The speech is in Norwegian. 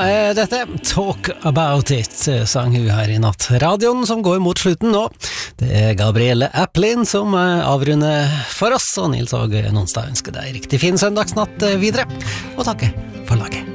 er dette Talk About It, sang hun her i natt. Radioen som går mot slutten nå. Det er Gabrielle Applin som avrunder for oss, og Nils Åge Nonstad ønsker deg riktig fin søndagsnatt videre, og takke for laget.